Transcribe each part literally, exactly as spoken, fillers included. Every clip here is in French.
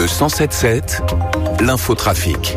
Le cent sept sept, l'infotrafic.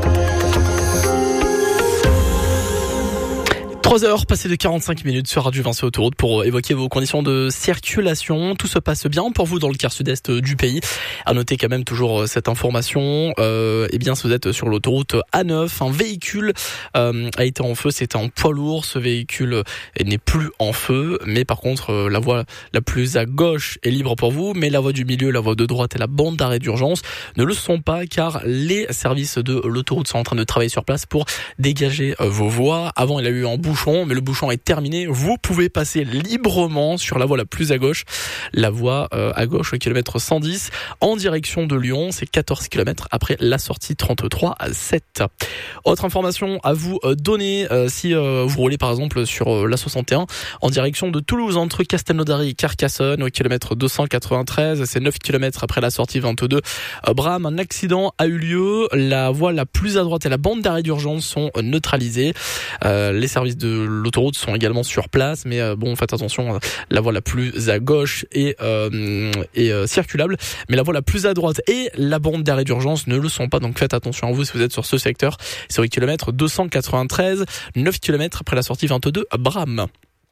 trois heures passées de quarante-cinq minutes sur Radio Vinci Autoroute pour évoquer vos conditions de circulation. Tout se passe bien pour vous dans le quart sud-est du pays. À noter quand même toujours cette information. Euh, eh bien, si vous êtes sur l'autoroute A neuf, un véhicule euh, a été en feu. C'était un poids lourd. Ce véhicule n'est plus en feu. Mais par contre, euh, la voie la plus à gauche est libre pour vous. Mais la voie du milieu, la voie de droite et la bande d'arrêt d'urgence ne le sont pas, car les services de l'autoroute sont en train de travailler sur place pour dégager euh, vos voies. Avant, il y a eu un bouchon. Mais le bouchon est terminé. Vous pouvez passer librement sur la voie la plus à gauche, la voie euh, à gauche au kilomètre cent dix en direction de Lyon. C'est quatorze kilomètres après la sortie trente-trois à sept. Autre information à vous donner, euh, si euh, vous roulez par exemple sur euh, la soixante et un en direction de Toulouse entre Castelnaudary et Carcassonne au kilomètre deux cent quatre-vingt-treize, c'est neuf kilomètres après la sortie vingt-deux. Euh, Bram, un accident a eu lieu. La voie la plus à droite et la bande d'arrêt d'urgence sont neutralisées. Euh, les services de l'autoroute sont également sur place, mais euh, bon, faites attention, la voie la plus à gauche est, euh, est euh, circulable, mais la voie la plus à droite et la bande d'arrêt d'urgence ne le sont pas, donc faites attention à vous si vous êtes sur ce secteur. C'est au kilomètre deux cent quatre-vingt-treize, neuf kilomètres après la sortie vingt-deux à Bram.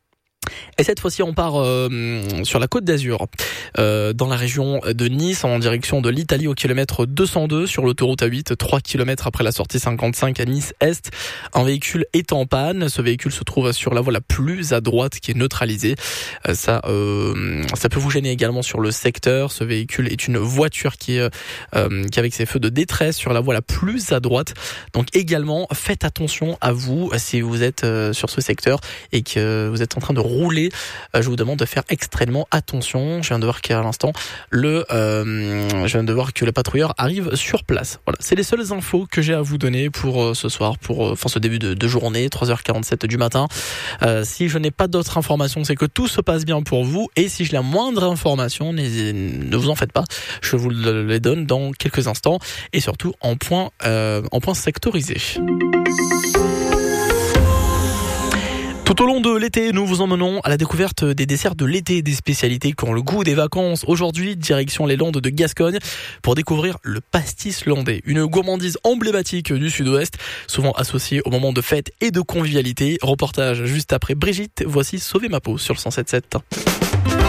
Et cette fois-ci, on part euh, sur la Côte d'Azur, euh, dans la région de Nice, en direction de l'Italie, au kilomètre deux cent deux, sur l'autoroute A huit, trois kilomètres après la sortie cinquante-cinq à Nice-Est. Un véhicule est en panne. Ce véhicule se trouve sur la voie la plus à droite, qui est neutralisée. Euh, ça, euh, ça peut vous gêner également sur le secteur. Ce véhicule est une voiture qui est, euh, qui est avec ses feux de détresse sur la voie la plus à droite. Donc également, faites attention à vous si vous êtes euh, sur ce secteur et que vous êtes en train de rouler. Je vous demande de faire extrêmement attention. Je viens de voir qu'à l'instant, le, euh, je viens de voir que le patrouilleur arrive sur place. Voilà, c'est les seules infos que j'ai à vous donner pour euh, ce soir, pour euh, enfin ce début de, de journée, trois heures quarante-sept du matin. Euh, si je n'ai pas d'autres informations, c'est que tout se passe bien pour vous. Et si j'ai la moindre information, ne vous en faites pas. Je vous les donne dans quelques instants et surtout en point, euh, en point sectorisé. Tout au long de l'été, nous vous emmenons à la découverte des desserts de l'été, des spécialités qui ont le goût des vacances. Aujourd'hui, direction les Landes de Gascogne pour découvrir le pastis landais, une gourmandise emblématique du sud-ouest, souvent associée au moment de fête et de convivialité. Reportage juste après Brigitte, voici Sauver ma peau sur le cent sept sept.